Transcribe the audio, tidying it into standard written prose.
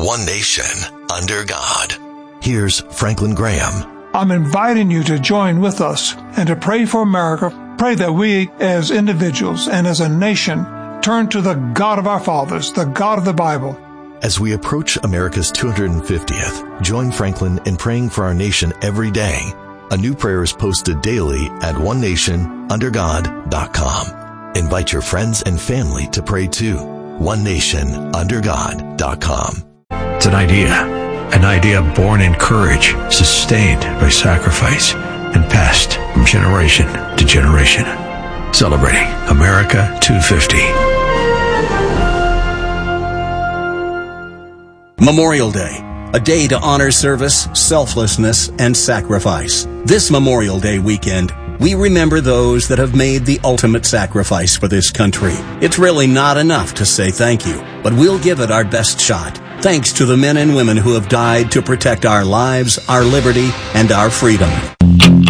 one nation, under God. Here's Franklin Graham. I'm inviting you to join with us and to pray for America. Pray that we as individuals and as a nation turn to the God of our fathers, the God of the Bible. As we approach America's 250th, join Franklin in praying for our nation every day. A new prayer is posted daily at onenationundergod.com. Invite your friends and family to pray too. onenationundergod.com. It's an idea born in courage, sustained by sacrifice, and passed from generation to generation. Celebrating America 250. Memorial Day, a day to honor service, selflessness, and sacrifice. This Memorial Day weekend, we remember those that have made the ultimate sacrifice for this country. It's really not enough to say thank you, but we'll give it our best shot. Thanks to the men and women who have died to protect our lives, our liberty, and our freedom.